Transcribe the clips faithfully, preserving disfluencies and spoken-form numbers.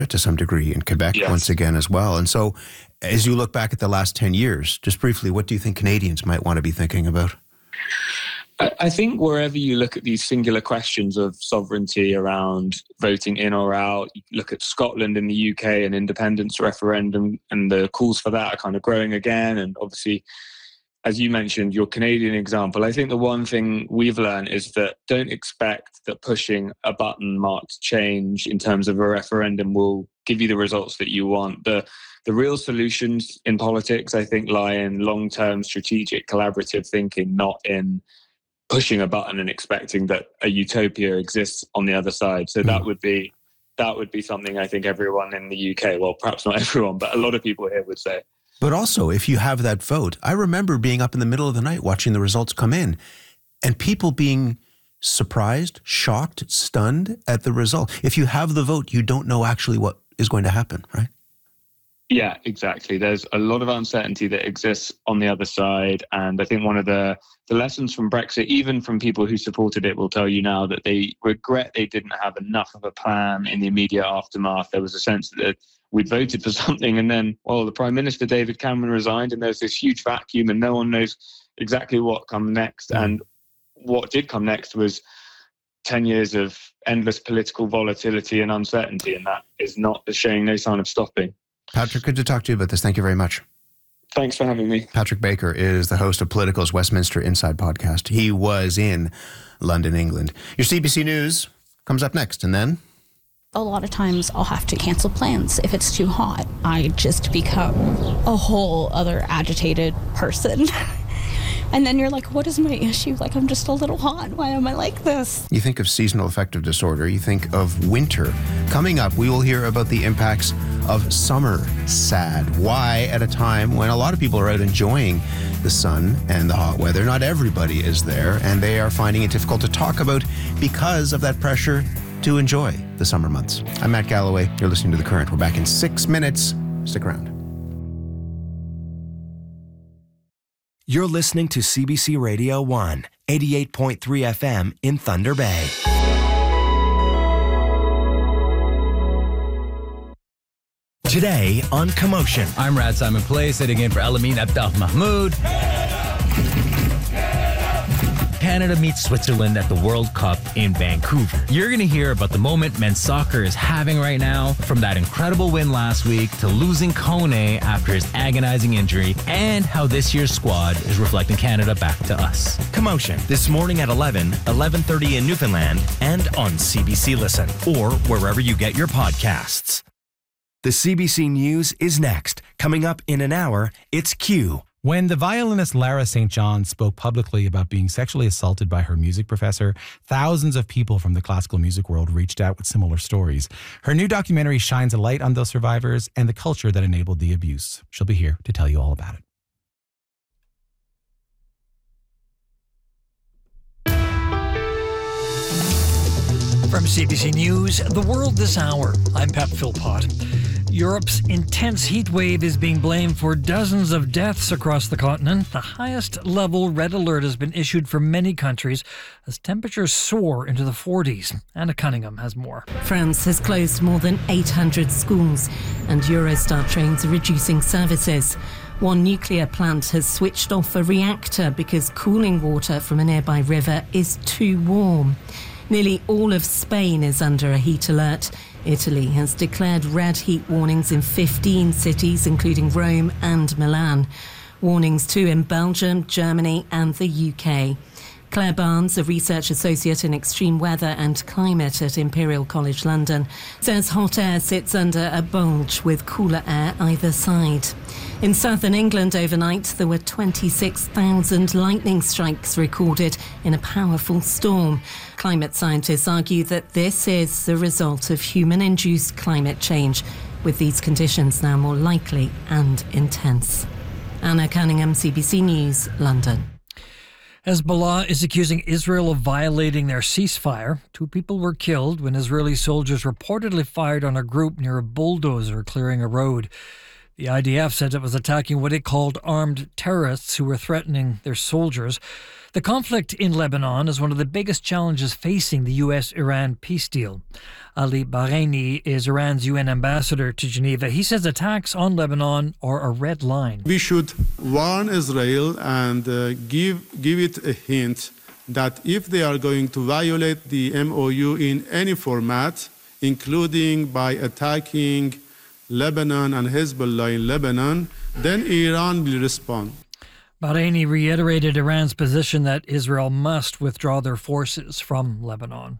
to some degree in Quebec yes. once again as well. And so as you look back at the last ten years, just briefly, what do you think Canadians might want to be thinking about? I think wherever you look at these singular questions of sovereignty around voting in or out, you look at Scotland in the U K, an independence referendum, and the calls for that are kind of growing again. And obviously, as you mentioned, your Canadian example, I think the one thing we've learned is that don't expect that pushing a button marked change in terms of a referendum will give you the results that you want. The the real solutions in politics, I think, lie in long-term strategic collaborative thinking, not in pushing a button and expecting that a utopia exists on the other side. So mm. that would be that would be something I think everyone in the U K, well, perhaps not everyone, but a lot of people here would say. But also, if you have that vote, I remember being up in the middle of the night watching the results come in and people being surprised, shocked, stunned at the result. If you have the vote, you don't know actually what is going to happen, right? Yeah, exactly. There's a lot of uncertainty that exists on the other side. And I think one of the, the lessons from Brexit, even from people who supported it, will tell you now that they regret they didn't have enough of a plan in the immediate aftermath. There was a sense that we'd voted for something and then, well, the Prime Minister, David Cameron, resigned and there's this huge vacuum and no one knows exactly what comes next. Mm. And what did come next was ten years of endless political volatility and uncertainty, and that is not showing no sign of stopping. Patrick, good to talk to you about this. Thank you very much. Thanks for having me. Patrick Baker is the host of Political's Westminster Inside podcast. He was in London, England. Your C B C News comes up next, and then... A lot of times I'll have to cancel plans if it's too hot. I just become a whole other agitated person. And then you're like, what is my issue? Like, I'm just a little hot. Why am I like this? You think of seasonal affective disorder. You think of winter. Coming up, we will hear about the impacts of summer sad. Why, at a time when a lot of people are out enjoying the sun and the hot weather, not everybody is there, and they are finding it difficult to talk about because of that pressure to enjoy the summer months. I'm Matt Galloway. You're listening to The Current. We're back in six minutes. Stick around. You're listening to C B C Radio one, eighty-eight point three F M in Thunder Bay. Today on Commotion. I'm Rad Simon Play, sitting in for Alameen Abdel Mahmoud. Canada meets Switzerland at the World Cup in Vancouver. You're going to hear about the moment men's soccer is having right now, from that incredible win last week to losing Kone after his agonizing injury, and how this year's squad is reflecting Canada back to us. Commotion, this morning at eleven, eleven thirty in Newfoundland, and on C B C Listen, or wherever you get your podcasts. The C B C News is next. Coming up in an hour, it's Q. When the violinist Lara Saint John spoke publicly about being sexually assaulted by her music professor, thousands of people from the classical music world reached out with similar stories. Her new documentary shines a light on those survivors and the culture that enabled the abuse. She'll be here to tell you all about it. From C B C News, The World This Hour, I'm Pep Philpott. Europe's intense heat wave is being blamed for dozens of deaths across the continent. The highest level red alert has been issued for many countries as temperatures soar into the forties. Anna Cunningham has more. France has closed more than eight hundred schools and Eurostar trains are reducing services. One nuclear plant has switched off a reactor because cooling water from a nearby river is too warm. Nearly all of Spain is under a heat alert. Italy has declared red heat warnings in fifteen cities, including Rome and Milan. Warnings too in Belgium, Germany and the U K. Claire Barnes, a research associate in extreme weather and climate at Imperial College London, says hot air sits under a bulge with cooler air either side. In southern England overnight, there were twenty-six thousand lightning strikes recorded in a powerful storm. Climate scientists argue that this is the result of human-induced climate change, with these conditions now more likely and intense. Anna Cunningham, C B C News, London. Hezbollah is accusing Israel of violating their ceasefire. Two people were killed when Israeli soldiers reportedly fired on a group near a bulldozer clearing a road. The I D F said it was attacking what it called armed terrorists who were threatening their soldiers. The conflict in Lebanon is one of the biggest challenges facing the U S Iran peace deal. Ali Bahraini is Iran's U N ambassador to Geneva. He says attacks on Lebanon are a red line. We should warn Israel and uh, give give it a hint that if they are going to violate the M O U in any format, including by attacking Lebanon and Hezbollah in Lebanon, then Iran will respond. Bahraini reiterated Iran's position that Israel must withdraw their forces from Lebanon.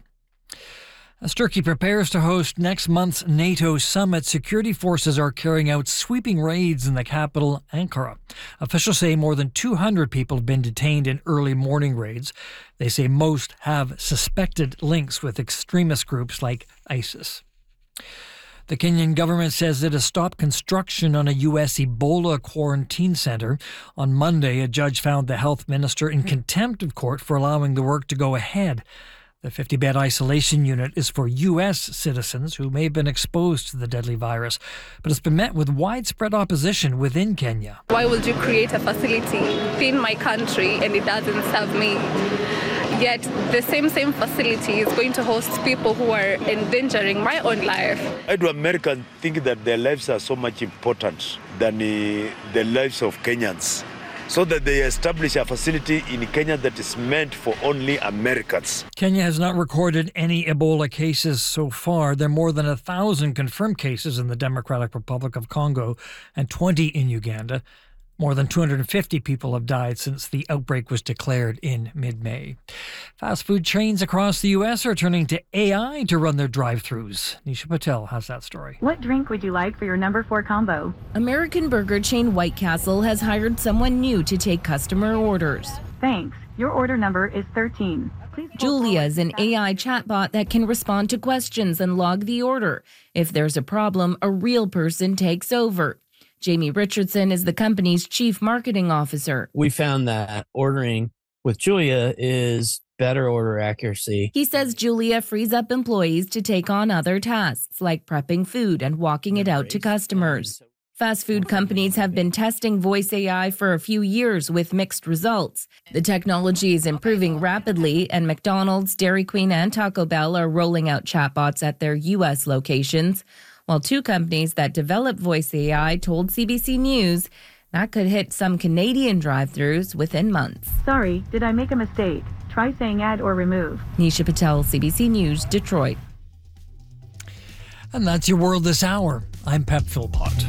As Turkey prepares to host next month's NATO summit, security forces are carrying out sweeping raids in the capital, Ankara. Officials say more than two hundred people have been detained in early morning raids. They say most have suspected links with extremist groups like ISIS. The Kenyan government says it has stopped construction on a U S Ebola quarantine center. On Monday, a judge found the health minister in contempt of court for allowing the work to go ahead. The fifty-bed isolation unit is for U S citizens who may have been exposed to the deadly virus, but it's been met with widespread opposition within Kenya. Why would you create a facility in my country and it doesn't serve me? Yet the same same facility is going to host people who are endangering my own life. Why do Americans think that their lives are so much important than uh, the lives of Kenyans? So that they establish a facility in Kenya that is meant for only Americans. Kenya has not recorded any Ebola cases so far. There are more than a thousand confirmed cases in the Democratic Republic of Congo and twenty in Uganda. More than two hundred fifty people have died since the outbreak was declared in mid-May. Fast food chains across the U S are turning to A I to run their drive-thrus. Nisha Patel has that story. What drink would you like for your number four combo? American burger chain White Castle has hired someone new to take customer orders. Thanks. Your order number is thirteen. Julia is an A I chatbot that can respond to questions and log the order. If there's a problem, a real person takes over. Jamie Richardson is the company's chief marketing officer. We found that ordering with Julia is better order accuracy. He says Julia frees up employees to take on other tasks like prepping food and walking it out to customers. Fast food companies have been testing voice A I for a few years with mixed results. The technology is improving rapidly, and McDonald's, Dairy Queen, and Taco Bell are rolling out chatbots at their U S locations. While two companies that develop voice A I told C B C News that could hit some Canadian drive-thrus within months. Sorry, did I make a mistake? Try saying add or remove. Nisha Patel, C B C News, Detroit. And that's your World This Hour. I'm Pep Philpott.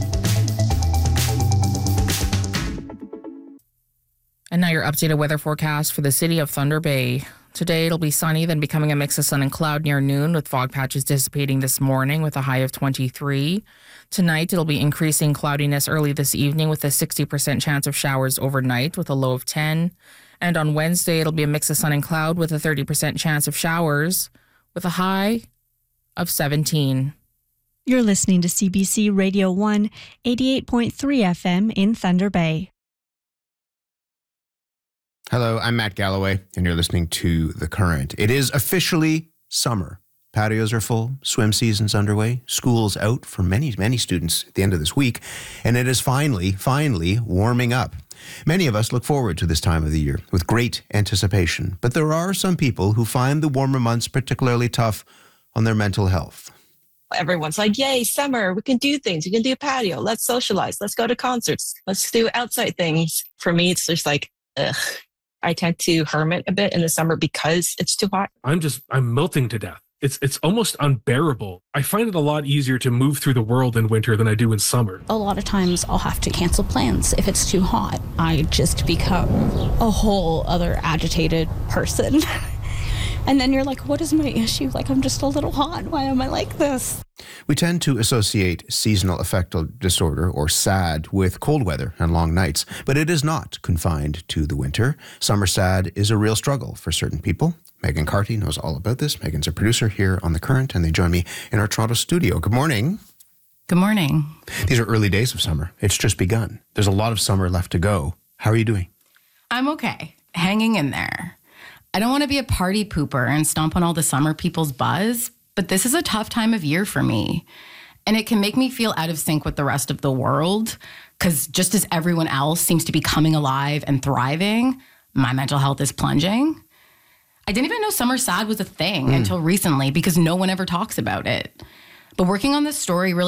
And now your updated weather forecast for the city of Thunder Bay. Today it'll be sunny, then becoming a mix of sun and cloud near noon, with fog patches dissipating this morning with a high of twenty-three. Tonight it'll be increasing cloudiness early this evening with a sixty percent chance of showers overnight with a low of ten. And on Wednesday it'll be a mix of sun and cloud with a thirty percent chance of showers with a high of seventeen. You're listening to C B C Radio one, eighty-eight point three F M in Thunder Bay. Hello, I'm Matt Galloway, and you're listening to The Current. It is officially summer. Patios are full, swim season's underway, school's out for many, many students at the end of this week, and it is finally, finally warming up. Many of us look forward to this time of the year with great anticipation, but there are some people who find the warmer months particularly tough on their mental health. Everyone's like, yay, summer, we can do things. We can do patio. Let's socialize. Let's go to concerts. Let's do outside things. For me, it's just like, ugh. I tend to hermit a bit in the summer because it's too hot. I'm just, I'm melting to death. It's it's almost unbearable. I find it a lot easier to move through the world in winter than I do in summer. A lot of times I'll have to cancel plans if it's too hot. I just become a whole other agitated person. And then you're like, what is my issue? Like, I'm just a little hot. Why am I like this? We tend to associate seasonal affective disorder, or SAD, with cold weather and long nights, but it is not confined to the winter. Summer SAD is a real struggle for certain people. Megan Carty knows all about this. Megan's a producer here on The Current, and they join me in our Toronto studio. Good morning. Good morning. These are early days of summer. It's just begun. There's a lot of summer left to go. How are you doing? I'm okay. Hanging in there. I don't want to be a party pooper and stomp on all the summer people's buzz, but this is a tough time of year for me. And it can make me feel out of sync with the rest of the world, because just as everyone else seems to be coming alive and thriving, my mental health is plunging. I didn't even know summer sad was a thing Mm. until recently because no one ever talks about it. But working on this story really